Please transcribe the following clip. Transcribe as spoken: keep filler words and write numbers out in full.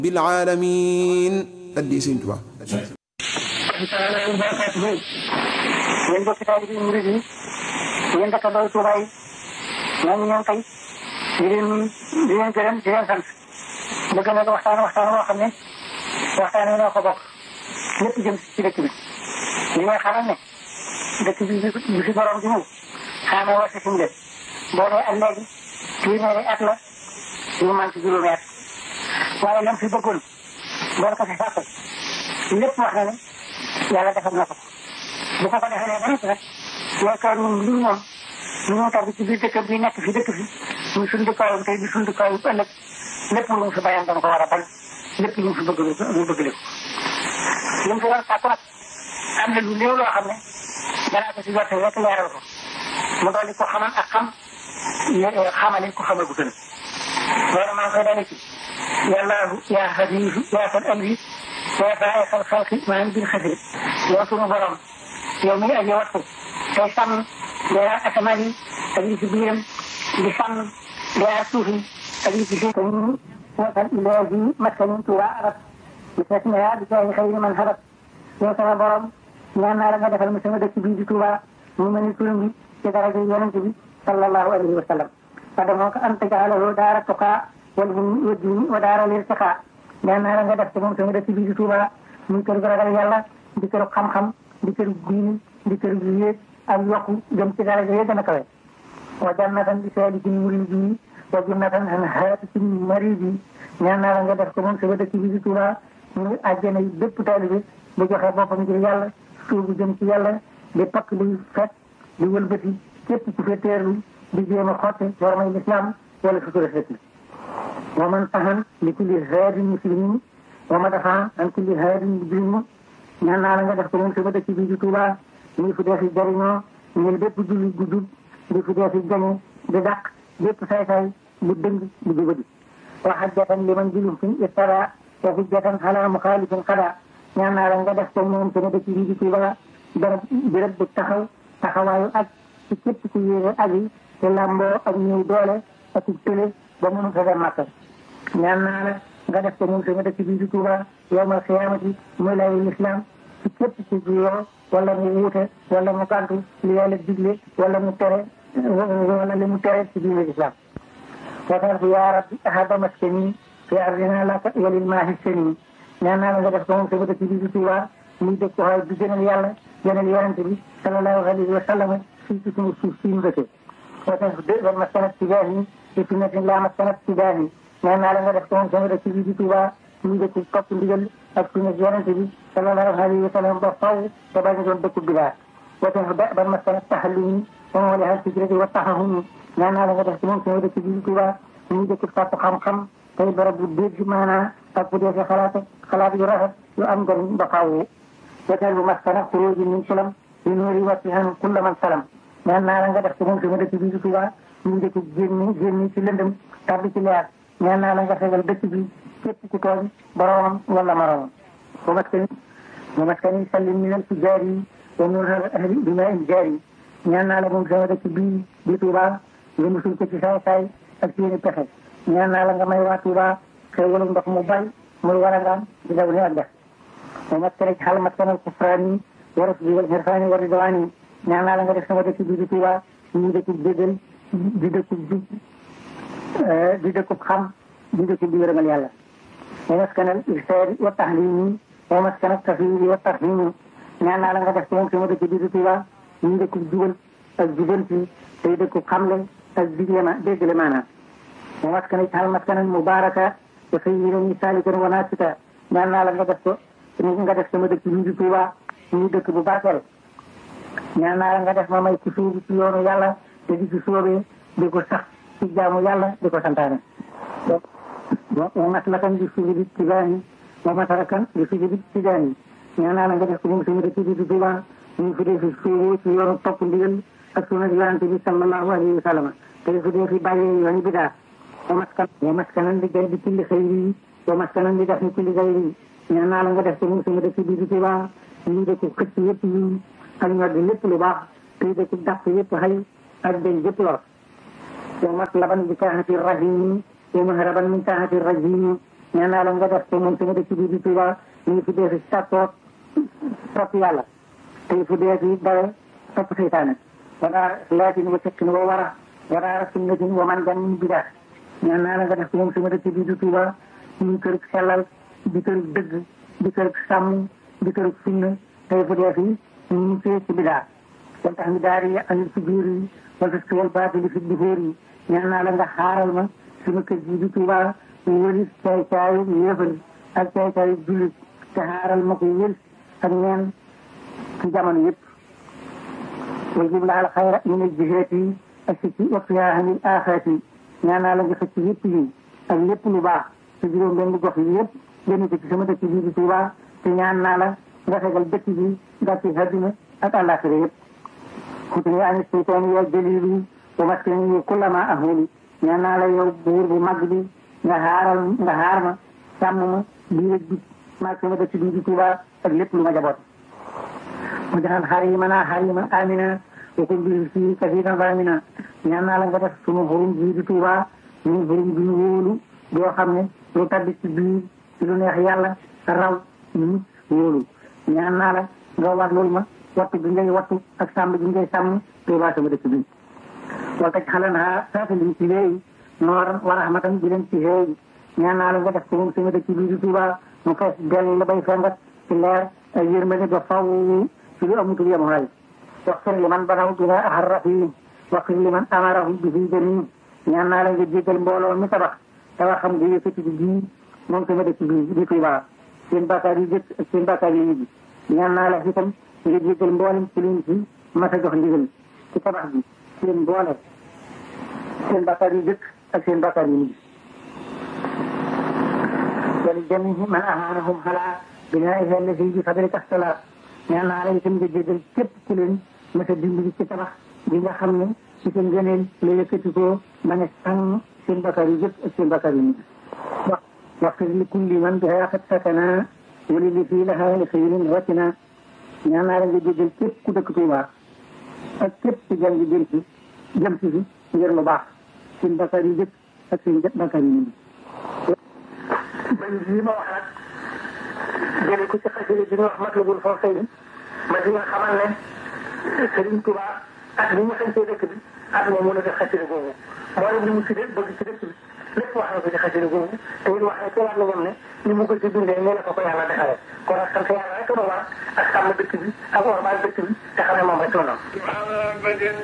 bil aalamiin addi Sëriñ Tuubaa. yéen bokki taalibe yi murid yi yéen dëkkandoo Tuubaa yi ñoo ngi ñëw tey di leen di leen gërëm di leen sant bëgg na la waxtaan waxtaan boo xam ne waxtaan wi noo ko bokk lépp jëm ci dëkk bi li ngay xamal ne dëkk bi bi fi borom di ñëw xaama war si suñu dëkk boo nee ak léegi téeméeri at la ñu man ci juróomi at waaye lam fi bëggoon doon ko fi fàq lépp wax na ne yàlla defal na ko bu ko ko defalee ba noppi rek yaakaar ñun lii moom ñu ñëw tar bi ci biir dëkk bi nekk fi dëkk fi muy suñu dëkkaayam tey di suñu dëkkaayam ëllëg lépp lu mu fi bayam dana ko war a bañ lépp lu mu fi bëgg mu bëgg lépp li mu fi war sàkku nag am na lu néew loo xam ne danaa ko si jotte rek leeral ko mu dolli ko xaman ak xam xamali ko xamal ko gën loolu maa ngi koy dale ci yàllaahu yaa xadiisu yaa fal amri yaa faa xal xalqi maa ngi biir xasri yow sunu borom yow mi aji wattu tey sàmm leeral asamaan yi ak li ci biiram di sàmm leeral suuf yi ak li ci biir ko ñu wasal ilaahi maskani tuuba arab bi tasmiha bi jaay xëyri man xabat yow sama borom ñaan naa la nga defal ma sama dëkk bii di Tuuba mu mel ni turam bi ci daraja yonent bi sallallahu alayhi wa sallam fadamoo ko an tajaalahu daara tuqaa wal hilmi wa diini wa daara lirtiqaa ñaan naa la nga def ci moom sama dëkk bii di Tuuba muy kër gu ragal yàlla di kër xam-xam di kër diini di kër gu yéeg ak yokku jëm ci daraja yi gën a kawe wa jannatan li saalikin muridi wa jannatan an haatikin maridi ñaan naa la nga def ko moom sama dëkk bii di Tuuba muy àjjana yi bépp taalibe bu joxe boppam ngir yàlla suubu jëm ci yàlla di pakk di fekk di wëlbati képp ku fe teerlu di jéem a xotte war may lislaam wala sutura sëkk wa man tahan li kulli haadin muslimin wa ma dafa an kulli haadin mujrimin ñaan naa la nga def ko moom sama dëkk bii di Tuuba muy fu dee fi jariñoo ñun bépp julli bu jub di fu dee fi gañe di dàq bépp say-say bu dëng bu jubadi wa hajjatan liman julum fin ittara wa hujjatan ala muxaalifin xada ñaan naa la nga def ko moom sama dëkk bii di Tuuba barab béréb bu taxaw taxawaayu ak ci képp ku yéene aji te lamboo ak ñëw doole ak ci tële ba mënu fa dem Makka ñaan naa la nga def ko moom sama dëkk bii di Tuuba yawmal xiyaamati muy lay lislaam ci képp ku juyoo wala mu wuute wala mu gàntu li yàlla digle wala mu tere wala li mu tere ci diine lislaam watarfu yaa rabbi ahaba maskani fi ardina laka walil maahi seni ñaan naa la nga def ko moom sama dëkk bii di Tuuba muy dëkk xaay bi gënal yàlla gënal yonent bi sallallahu alayhi wa sallam fii ci suñu suuf si ñu dëkkee watarfu dé wal maskanat tijaani fi sunnatin la maskanat tijaani ñaan naa la nga def ko moom sama dëkk bii di Tuuba muy dëkk topp ndigal ak sunna yonent bi sallallahu alayhi wa sallam ba faw te bañ a doon dëkk bidaa watarfu dé wal maskanat tahallumi wa mawliha al-fikrati wa tahahumi ñaan naa la nga def ko moom sama dëkk bii di Tuuba muy dëkk topp xam-xam tey barab bu dégg maanaa ak bu dee fi xalaat xalaat yu rafet yu am njëriñ ba faaw wajal bu maskana xuruji min sulam li nuuri wasihan kulla man salam ñaan naa la nga def ko moom sama dëkk bii di Tuuba ñu dëkk génni génni ci lëndëm tàbbi ci leer ñaan naa la nga fegal dëkk bi képp ku tooñ boromam wala moromam bu maskani bu maskani sallim minal fujaari wa min ahli bima in jaari ñaan naa la moom sama dëkk bii di Tuuba nga musul ko ci saay saay ak seeni pexe ñaan naa la nga may waa Tuuba xéewalu ndox mu bay muy war a ngaan di daw ni ak def mu maskani xal maskanal kufraani wa rusdi wal irfaani wa ridwaani ñaan naa la nga def sama dëkk bii di Tuuba ñu dëkk déggal di dëkk jub di dëkk xam di dëkk di yërëmal yàlla mu maskanal irsaadi wa tahlimi wa maskanal tafwidi wa tarhimi ñaan naa la nga def moom sama dëkk bii di Tuuba ñu dëkk jubal ak jubanti tey dëkk xamle ak digle ma déggale maanaam mu maskani xal maskanal mubaraka wa sayyidan salikan wa nasika ñaan naa la nga def ko nga def sama dëkk bii di Tuuba ñu dëkk bu barkeel ñaan naa la nga def ma may ci suubu ci yoonu yàlla te di ci soobee di ko sax ci jaamu yàlla di ko santaane wa maslakan di sujudi tijaani wa masarakan di sujudi tijaani ñaan naa la nga def ko moom sama dëkk bii di Tuuba ñu fi dee fi suubu ci yoonu topp ndigal ak sunna yonent bi sallallahu alayhi wa sallam te fi dee fi bàyyee yoonu bidaa wa maskan wa maskanan di gay di kulli xayri wa maskanan di def ni kulli xayri ñaan naa la nga def ko moom sama dëkk bii di Tuuba ñu dëkk xëcc yëpp yi ak ñor di lépp lu baax tey dëkk dàq yëpp xëy ak dañ yëpp lor wa matlaban bi taahati rahimi wa mahraban min taahati rajimi ñaan naa la nga def ko moom sama dëkk bii di Touba ñu ngi fi dee si sàkkoog topp yàlla te fu dee si dawe topp seytaane wala laatin wa sëkkin wa wara wala sunnatin wa man gan min bidaa ñaan naa la nga def ko moom sama dëkk bii di Touba ñu kër sellal di kër dëgg di kër sàmm di kër sunna te fu dee si ñu fee ci bidaa wala tax mi daari yi anil si biir yi wala si wal baatili fi diféer yi ñaan naa la nga xaaral ma sama kër bii di Touba wëlis caay caayu yéefar ak caay caayu jullit te xaaral ma ko wël ak ñeen ci jamono yëpp wal jubla al xayra min al jihaat yi ak si ci waqtiha anil aaxaat yi ñaan naa la nga xëcc yëpp yi ak lépp lu baax ci juróom benn gox yi yëpp génn ko ci sama dëkk bii di Touba te ñaan naa la nga fegal dëkk bi gàcce àddina ak àllaaxira yëpp xutni ani seytaani ya jaliili wa maskani kullama ahuli ñaan naa la yow buur bu mag bi nga xaaral nga xaar ma sàmm ma bii rek bi maag sama dëkk bii di Touba ak lépp lu ma jaboot mu jaxal xarimana xarima amina wa kun bi fii kasiiran ramina ñaan naa la nga def suma xurum bii di Touba ñu xurum bi wóolu boo xam ne lu tabbi ci biir ci lu neex yàlla raw ñu wóolu ñaan naa la nga warlul ma wattu bi ngay wattu ak sàmm bi ngay sàmm Touba sama dëkk bi wala taj xalan ha saafilin ci léegi nooran wa rahmatan bi leen ci xëy ñaan naa la nga def ko moom sama dëkk bii di Touba mu fees dell la bay fengat ci leer ak yërmande ba faw ci lu amutul yemuwaay waxfir li man banaw bina aharrafin waxfir li man amarahum bi fii jëmin ñaan naa la nga jéggal mbooloo mi tabax tabax xam nga yëkkati bi bii moom sama dëkk bii di Touba seen bàkkaar yi jëkk ak seen bàkkaar yi mujj ñaan naa la itam nga jéggal mboolem ci liñ ci mas a jox ndigal ci tabax bi seen mboole seen bàkkaar yi jëkk ak seen bàkkaar yi mujj wali jamihi man ahanahum ala binaiha allati bi fadlika as-salat ñaan naa la itam nga jéggal képp ku leen mas a dimbali ci tabax bi nga xam ne ci seen gëneel la yëkkati ko ma ne sànn seen bàkkaar yi jëkk ak seen bàkkaar yi mujj waxfir li kulli man biha qad sakana wali li fii laha li xayrin ratina ñaan naa la nga jéggal képp ku dëkk Touba ak képp ci jàng jëm ci jëm ci fi ngir lu baax seen bàkkaar yi jëkk ak seen bàkkaar yi mujj bañ lii ma wax nag jële ko ci xasida bi ñu wax Matlabul Fawzayni ma di nga xamal ne Sëriñ Touba ak li ñu sañtee dëkk bi ak moom mën a def xasida googu moo leen li mu ci bëgg ci dëkk bi lépp wax na ko ci xasida googu te it wax ne ci waat na ñoom ne ni mu ko ci dundee nee na ko ko yàlla defale kon ak sant yàlla rek ma war ak sàmm dëkk bi ak ormaal dëkk bi te xam ne moom rek la noonu